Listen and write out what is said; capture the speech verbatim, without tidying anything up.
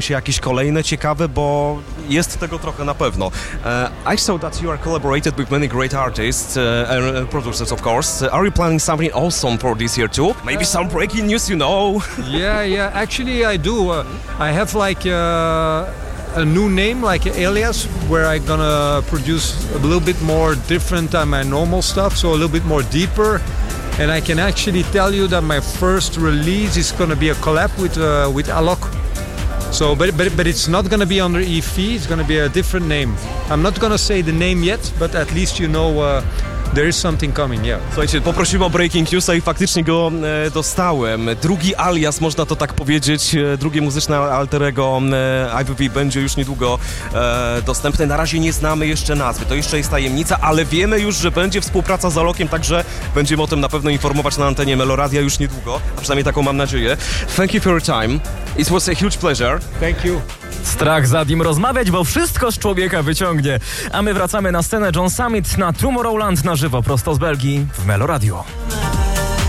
się jakieś kolejne ciekawe, bo jest tego trochę na pewno. Uh, I saw that you are collaborated with many great artists uh, and producers, of course. Uh, are you planning something awesome for this year too? Maybe some breaking news, you know? Yeah, yeah. Actually, I do. Uh, I have like uh, a new name, like an alias, where I'm gonna produce a little bit more different than my normal stuff, so a little bit more deeper. And I can actually tell you that my first release is gonna be a collab with uh, with Alok. So, but, but but it's not gonna be under E F I, it's gonna be a different name. I'm not gonna say the name yet, but at least you know uh, there is something coming, yeah. Słuchajcie, poprosiłem o breaking newsa i faktycznie go e, dostałem. Drugi alias, można to tak powiedzieć, e, drugie muzyczne alterego e, I V V będzie już niedługo e, dostępne. Na razie nie znamy jeszcze nazwy, to jeszcze jest tajemnica, ale wiemy już, że będzie współpraca z Alokiem, także będziemy o tym na pewno informować na antenie Meloradia już niedługo, a przynajmniej taką mam nadzieję. Thank you for your time. It was a huge pleasure. Thank you. Strach z Adim rozmawiać, bo wszystko z człowieka wyciągnie. A my wracamy na scenę John Summit na Tomorrowland na żywo, prosto z Belgii w Melo Radio.